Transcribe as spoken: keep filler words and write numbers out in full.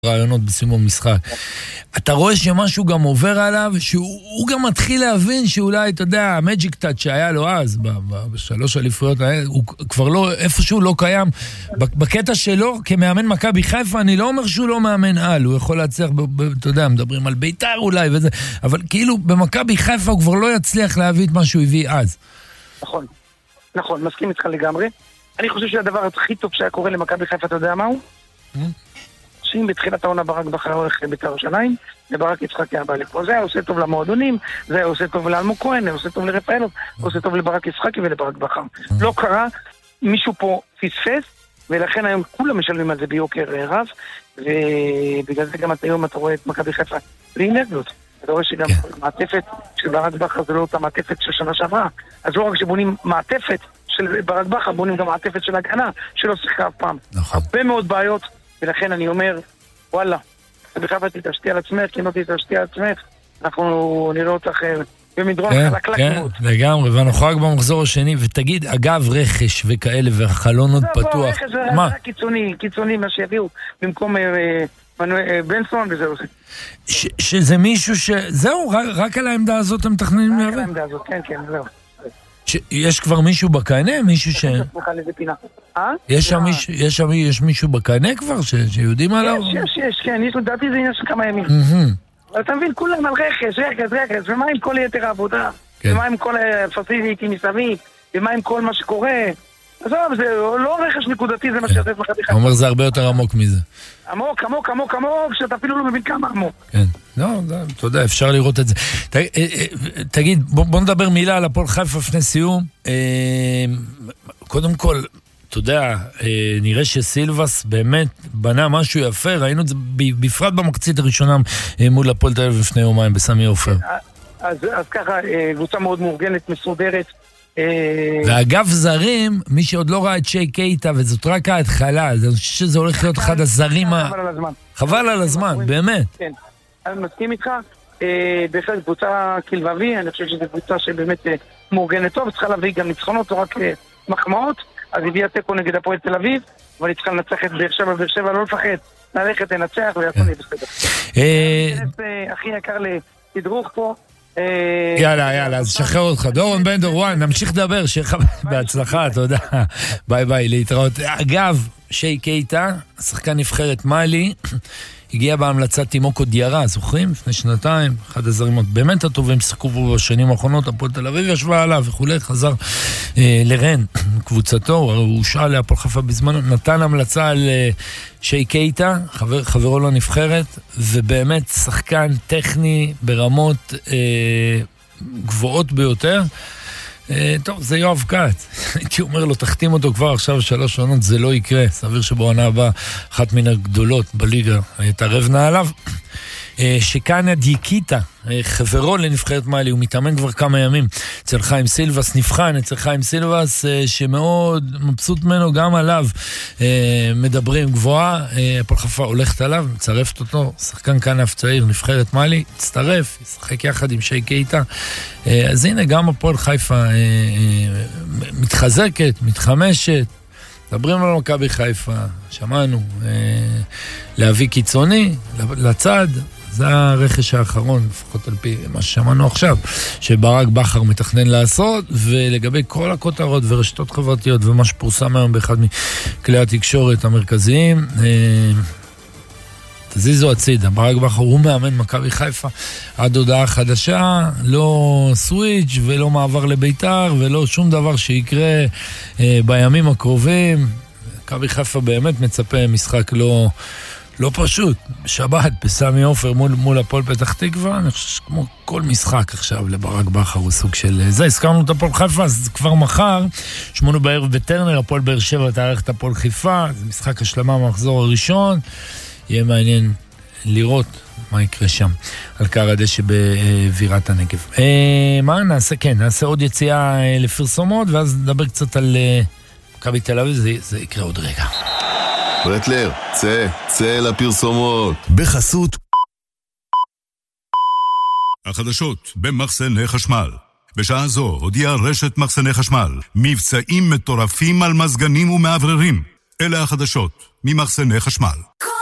רעיונות בסיום המשחק. אתה רואה שמשהו גם עובר עליו, שהוא גם מתחיל להבין שאולי, אתה יודע, המג'יק טאץ' שהיה לו אז, בשלוש אליפויות, הוא כבר לא, איפשהו לא קיים. בקטע שלו, כמאמן מכבי חיפה, אני לא אומר שהוא לא מאמן על, הוא יכול להצליח, אתה יודע, מדברים על ביתר אולי וזה, אבל כאילו במכבי חיפה הוא כבר לא יצליח להביא את מה שהוא הביא אז. נכון, נכון, מסכים איתך לגמרי. אני חושב שהדבר הכי טוב שהיה קורה למכבי חיפה, אתה יודע מהו? שאם בתחילת העונה ברק בכר הולך בית"ר ירושלים, וברק יצחקי הבא לפה. זה היה עושה טוב למועדונים, זה היה עושה טוב לאלמוג כהן, זה עושה טוב לרפאלוב, זה עושה טוב לברק יצחקי ולברק בכר. לא קרה, מישהו פה פספס, ולכן היום כולם משלמים על זה ביוקר רב, ובגלל זה גם היום אתה רואה את מכבי חיפה בלי אנרגיות. אתה רואה שגם מעטפת של ברק בכר זה לא אותה מעטפת של שנה שעברה. אז לא רק שבונים מעטפת של ברק בכר, בונים גם מעטפת של הגנה, שלא שיחקה אף פעם. הרבה מאוד בעיות, ולכן אני אומר, וואלה, בכלל תתעשתי על עצמך, כי לא תתעשתי על עצמך, אנחנו נראה אותך במדרון חלקלק מאוד. כן, לגמרי, ואנחנו רק במחזור השני, ותגיד, אגב, רכש וכאלה, והחלון עוד פתוח. רכש זה רק קיצוני, קיצוני, מה שיביאו, במקום בנסון, וזהו. שזה מישהו ש... זהו, רק על העמדה הזאת הם מתכננים להביא? רק על העמדה הזאת, כן, כן, זהו. יש כבר מישהו בקנה? מישהו ש... יש שם מישהו, יש שם, יש מישהו בקנה כבר שיודעים עליו? יש, יש, יש, כן, יש לדעתי זה עניין של כמה ימים. אבל אתה מבין, כולם על רכש, רכש, רכש, ומה עם כל יתר העבודה? ומה עם כל הפסיליטי מסביב? ומה עם כל מה שקורה? עזוב, זה לא רכש נקודתי, זה מה שעושה מכבי חיפה. הוא אומר, זה הרבה יותר עמוק מזה. עמוק, עמוק, עמוק, עמוק, שאתה אפילו לא מבין כמה עמוק. כן, לא, אתה יודע, אפשר לראות את זה. תגיד, בוא נדבר מילה על הפועל חיפה לפני סיום. קודם כל, אתה יודע, נראה שסילבס באמת בנה משהו יפה, ראינו את זה בפרט במקצית הראשונה מול הפועל תל אביב לפני יומיים בסמי עופר. אז ככה, קבוצה מאוד מאורגנת, מסודרת. ואגב זרים, מי שעוד לא ראה את שי קייטה, וזאת רק ההתחלה, אני חושב שזה הולך להיות אחד הזרים חבל על הזמן. חבל על הזמן, באמת. כן, אני מסכים איתך, בהחלט קבוצה כלבבי, אני חושב שזו קבוצה שבאמת מאורגנת טוב, צריכה להביא גם ניצחונות, או רק מחמאות, אז הביאה תיקו נגד הפועל תל אביב, אבל היא צריכה לנצח את באר שבע, באר שבע לא לפחד, ללכת לנצח ויעשו לי בסדר. הכי יקר לתדרוך פה, יאללה, יאללה, אז שחרר אותך. דורון בן דורואן, נמשיך לדבר, שיהיה לך בהצלחה, תודה. ביי ביי, להתראות. אגב, שי קייטה, השחקן נבחרת מאלי, הגיע בהמלצת תימוקו דיארה, זוכרים? לפני שנתיים, אחד הזרים באמת הטובים, שיחקו בו בשנים האחרונות, הפועל תל אביב ישבה עליו וכולי, חזר אה, לרן, קבוצתו, הוא הושאל להפועל חיפה בזמן, נתן המלצה על אה, שי קייטה, חבר, חברו לנבחרת, ובאמת שחקן טכני ברמות אה, גבוהות ביותר. טוב, זה יואב קאט. הייתי אומר לו, תחתים אותו כבר עכשיו שלוש עונות, זה לא יקרה. סביר שבעונה הבאה, אחת מן הגדולות בליגה, תערב נעליו. שקאנה דיקיטה, חברו לנבחרת מאלי, הוא מתאמן כבר כמה ימים. אצל חיים סילבס נבחן, אצל חיים סילבס, שמאוד מבסוט ממנו, גם עליו מדברים גבוהה. הפועל חיפה הולכת עליו, מצרפת אותו, שחקן כנף צעיר, נבחרת מאלי, הצטרף, ישחק יחד עם שי קייטה. אז הנה, גם הפועל חיפה מתחזקת, מתחמשת. מדברים על מכבי חיפה, שמענו, להביא קיצוני, לצד, זה הרכש האחרון, לפחות על פי מה ששמענו עכשיו, שברק בכר מתכנן לעשות, ולגבי כל הכותרות ורשתות חברתיות, ומה שפורסם היום באחד מכלי התקשורת המרכזיים, תזיזו הצידה, ברק בכר הוא מאמן מכבי חיפה, עד הודעה חדשה, לא סוויץ' ולא מעבר לביתר, ולא שום דבר שיקרה אה, בימים הקרובים. מכבי חיפה באמת מצפה משחק לא, לא פשוט, בשבת, בסמי עופר מול, מול הפועל פתח תקווה, אני חושב שכמו כל משחק עכשיו לברק בכר הוא סוג של זה, הזכרנו את הפועל חיפה, אז כבר מחר, שמונה בערב בטרנר, הפועל באר שבע תארח את הפועל חיפה, זה משחק השלמה מהמחזור הראשון, יהיה מעניין לראות מה יקרה שם על קר הדשא בבירת הנגב. מה נעשה? כן, נעשה עוד יציאה לפרסומות, ואז נדבר קצת על מכבי תל אביב, זה, זה יקרה עוד רגע. ברטלר, צא, צא לפרסומות. בחסות החדשות במחסני חשמל. בשעה זו הודיעה רשת מחסני חשמל מבצעים מטורפים על מזגנים ומעבררים. אלה החדשות ממחסני חשמל.